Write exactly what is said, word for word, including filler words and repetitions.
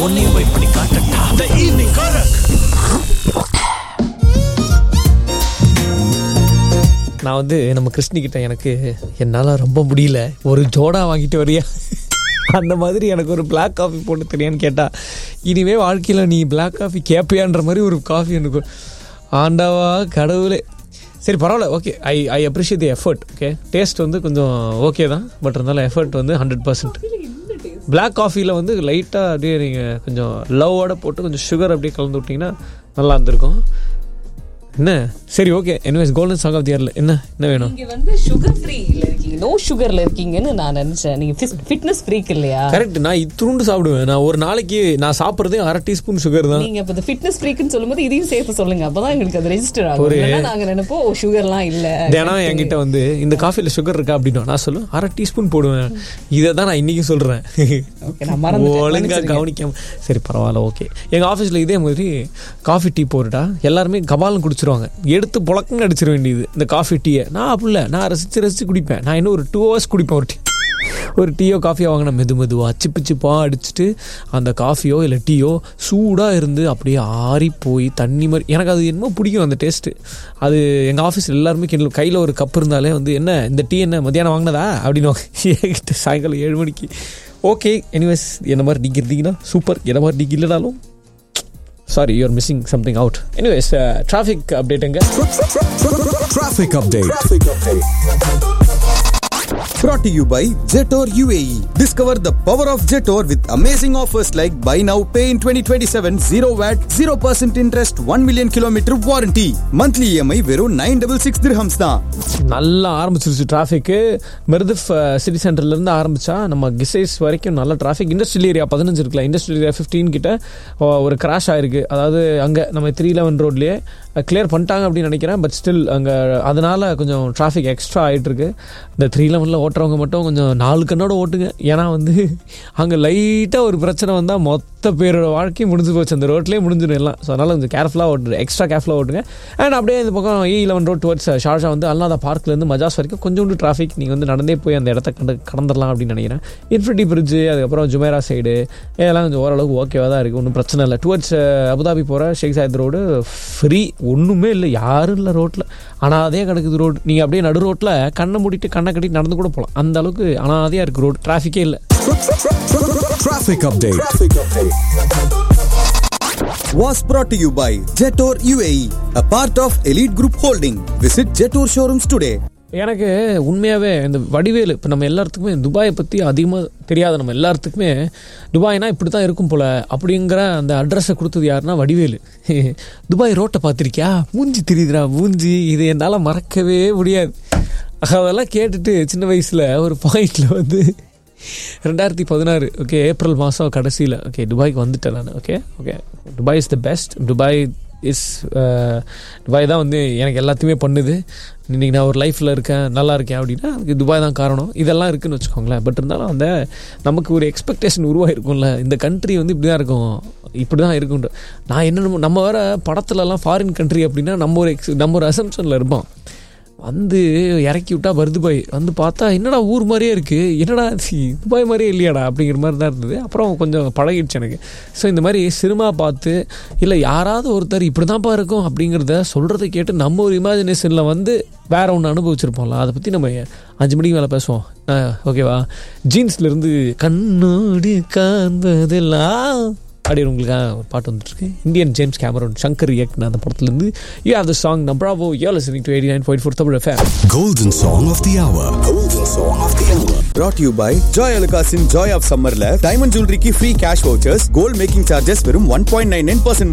உன்னையும் போய் பண்ணி காட்டட்டா. The evening Korak. நான் வந்து நம்ம கிருஷ்ணிக்கிட்ட எனக்கு என்னால் ரொம்ப முடியல, ஒரு ஜோடா வாங்கிட்டு வரியா, அந்த மாதிரி எனக்கு ஒரு பிளாக் காஃபி போட்டு தெரியான்னு கேட்டால், இனிமேல் வாழ்க்கையில் நீ பிளாக் காஃபி கேட்பியான்ற மாதிரி ஒரு காஃபி எனக்கு ஆண்டாவா கடவுளே. சரி பரவாயில்ல, okay, I I appreciate the effort. Okay, taste வந்து கொஞ்சம் ஓகே தான், பட் இருந்தாலும் எஃபர்ட் வந்து ஹண்ட்ரட் பர்சன்ட். பிளாக் காஃபியில் வந்து லைட்டாக அப்படியே நீங்கள் கொஞ்சம் லவ்வோட போட்டு கொஞ்சம் சுகர் அப்படியே கலந்து விட்டிங்கன்னா நல்லா இருந்திருக்கும். என்ன சரி okay, anyways golden song of the இயர்ல என்ன என்ன வேணும்? நீங்க வந்து சுகர் ஃப்ரீல இருக்கீங்க, நோ சுகர்ல இருக்கீங்கன்னு நான் நினைச்சேன். நீங்க ஃபிட்னஸ் ஃப்ரீக் இல்லையா? கரெக்ட். நான் இத்துண்டு சாப்பிடுவேன். நான் ஒரு நாளைக்கு நான் சாப்பிடுறதே அரை டீஸ்பூன் சுகர் தான். நீங்க இப்ப ஃபிட்னஸ் ஃப்ரீக்னு சொல்லும்போது இதையும் சேர்த்து சொல்லுங்க, அப்பதான் எங்களுக்கு அது ரெஜிஸ்டர் ஆகும். இல்லைன்னா நாங்க நினைப்போம் சுகர்லாம் இல்ல. தினம் என்கிட்ட வந்து இந்த காஃபில சுகர் இருக்கா அப்படின்னா நான் சொல்லுவேன் அரை டீஸ்பூன் போடுவேன். இதை தான் நான் இன்னைக்கு சொல்றேன். ஒழுங்கா கவனிக்காம. சரி பரவாயில்ல, ஓகே. எங்க ஆஃபீஸ்ல இதே மாதிரி காஃபி டீ போட்டுட்டா எல்லாருமே கபாலும் குடிச்சிருவாங்க, எடுத்து புழக்கன்னு அடிச்சிட வேண்டியது இந்த காஃபி டீயை. நான் அப்படி இல்லை, நான் ரசிச்சு ரசிச்சு குடிப்பேன். நான் இன்னும் ஒரு டூ ஹவர்ஸ் குடிப்பேன் ஒரு டீ. ஒரு டீயோ காஃபியோ வாங்கினா மெது மெதுவாக சிப்பு சிப்பாக அடிச்சுட்டு அந்த காஃபியோ இல்லை டீயோ சூடாக இருந்து அப்படியே ஆறி போய் தண்ணி மாதிரி எனக்கு அது என்னமோ பிடிக்கும் அந்த டேஸ்ட்டு. அது எங்கள் ஆஃபீஸில் எல்லாருமே கிண்டல், கையில் ஒரு கப் இருந்தாலே வந்து என்ன இந்த டீ என்ன மத்தியானம் வாங்கினதா அப்படின்னு என்கிட்ட சாயங்காலம் ஏழு மணிக்கு. ஓகே, எனிவேஸ் என்ன மாதிரி நீங்கள் இருந்தீங்கன்னா சூப்பர், என்ன மாதிரி நீங்கள் இல்லைனாலும் sorry, you're missing something out. Anyways, uh, traffic update enga. Traffic update. Traffic update. Brought to you by Jetor U A E. Discover the power of Jetor with amazing offers like buy now, pay in twenty twenty-seven, zero V A T, zero percent interest, one million kilometer warranty. Monthly E M I வெறும் nine sixty-six dirhams தான். நல்லா ஆரம்பிச்சிருச்சு traffic. மெர்திஃப் city சென்டர்ல இருந்து ஆரம்பிச்சா நம்ம Qusais வரைக்கும் நல்ல டிராஃபிக். இண்டஸ்ட்ரியல் ஏரியா பதினஞ்சு இருக்குல்ல, இண்டஸ்ட்ரியல் ஏரியா பதினைந்து கிட்ட ஒரு கிராஷ் ஆயிருக்கு. அதாவது அங்கே நம்ம த்ரீ லெவன் ரோட்லேயே கிளியர் பண்ணிட்டாங்க அப்படின்னு நினைக்கிறேன், பட் ஸ்டில் அங்கே அதனால கொஞ்சம் டிராஃபிக் எக்ஸ்ட்ரா ஆகிட்டு இருக்கு. இந்த த்ரீ லெவனில் ஓட்டுறவங்க மட்டும் கொஞ்சம் நாலு கண்ணோட ஓட்டுங்க. ஏன்னா வந்து அங்கே லைட்டாக ஒரு பிரச்சனை வந்தால் மொத்த பேரோட வாழ்க்கையும் முடிஞ்சு போச்சு, அந்த ரோட்லேயே முடிஞ்சிடும் எல்லாம். ஸோ அதனால் கொஞ்சம் கேர்ஃபுல்லாக ஓட்டுரு, எக்ஸ்ட்ரா கேர்ஃபுல்லாக ஓட்டுங்க. அண்ட் அப்படியே இந்த பக்கம் இ லெவன் ரோட் டுவர்ட்ஸ் ஷார்ஜா வந்து அல்லாத பார்க்லேருந்து மஜாஸ் வரைக்கும் கொஞ்சோண்டு டிராஃபிக். நீங்கள் வந்து நடந்தே போய் அந்த இடத்த கண்டு கடந்துடலாம் அப்படின்னு நினைக்கிறேன். இன்ஃபினிட்டி பிரிட்ஜு, அதுக்கப்புறம் ஜுமேரா சைடு இதெல்லாம் கொஞ்சம் ஓரளவுக்கு ஓகேவாக தான் இருக்குது, ஒன்றும் பிரச்சனை இல்லை. டுவர்ட்ஸ் அபுதாபி போகிற ஷேக் சாயத் ரோடு ஃப்ரீ, ஒன்றுமே இல்லை, யாரும் இல்லை ரோட்டில். அனாதையாக கிடக்குது ரோடு. நீங்கள் அப்படியே நடு ரோட்டில் கண்ணை மூடிட்டு கண்ணை கட்டிட்டு நடந்து கூட போகலாம், அந்த அளவுக்கு அனாதையாக இருக்குது ரோடு, டிராஃபிக்கே இல்லை. Traffic update was brought to you by Jetor U A E, a part of Elite Group Holding. Visit Jetor showrooms today. எனக்கு உண்மையாகவே இந்த வடிவேலு, இப்போ நம்ம எல்லாத்துக்குமே துபாயை பற்றி அதிகமாக தெரியாத நம்ம எல்லாத்துக்குமே துபாய்னா இப்படி தான் இருக்கும் போல் அப்படிங்கிற அந்த அட்ரஸை கொடுத்தது யாருன்னா வடிவேலு. துபாய் ரோட்டை பார்த்துருக்கியா, மூஞ்சி தெரியுதுடா மூஞ்சி, இது என்னால் மறக்கவே முடியாது. அதெல்லாம் கேட்டுட்டு சின்ன வயசில் ஒரு பாயிண்டில் வந்து ரெண்டாயிரத்தி பதினாறு ஓகே ஏப்ரல் மாதம் கடைசியில் ஓகே துபாய்க்கு வந்துட்டேன் நான். Okay okay Dubai is the best. Dubai is Dubai தான் வந்து எனக்கு எல்லாத்தையுமே பண்ணுது. இன்றைக்கி நான் ஒரு லைஃப்பில் இருக்கேன், நல்லா இருக்கேன் அப்படின்னா அதுக்கு துபாய் தான் காரணம். இதெல்லாம் இருக்குதுன்னு வச்சுக்கோங்களேன். பட் இருந்தாலும் அந்த நமக்கு ஒரு எக்ஸ்பெக்டேஷன் உருவாயிருக்கும்ல, இந்த கண்ட்ரி வந்து இப்படி தான் இருக்கும், இப்படி தான் இருக்குன்ற. நான் என்ன நம்ம வேறு படத்துலலாம் ஃபாரின் கண்ட்ரி அப்படின்னா நம்ம ஒரு எக்ஸ் நம்ம ஒரு அசம்ஷனில் இருப்போம். வந்து இறக்கி விட்டா வருது பாய் வந்து பார்த்தா என்னடா ஊர் மாதிரியே இருக்குது, என்னடா துபாய் மாதிரியே இல்லையாடா அப்படிங்கிற மாதிரி தான் இருந்தது. அப்புறம் கொஞ்சம் பழகிடுச்சு எனக்கு. ஸோ இந்த மாதிரி சினிமா பார்த்து இல்லை யாராவது ஒருத்தர் இப்படி தான்ப்பா இருக்கும் அப்படிங்கிறத சொல்கிறத கேட்டு நம்ம ஒரு இமேஜினேஷனில் வந்து வேற ஒன்று அனுபவிச்சிருப்போம்ல, அதை பற்றி நம்ம அஞ்சு மணிக்கு மேலே பேசுவோம். ஓகேவா? ஜீன்ஸ்லேருந்து கண்ணோடு காண்பதெல்லாம் அப்படின்னு உங்களுக்காக ஒரு பாட்டு வந்துட்டுருக்கு. இந்தியன் ஜேம்ஸ் கேமரன் சங்கர் இயக்குன அந்த படத்துலேருந்து. You have the song Bravo. You're listening to eighty-nine point four Tamil F M. Golden Song of the Hour. Golden Song of the Hour. Brought to you by Joy Alukasin Joy of Summerல diamond ஜுவல்லரிக்கு free cash vouchers, gold making charges வெறும் one point nine nine percent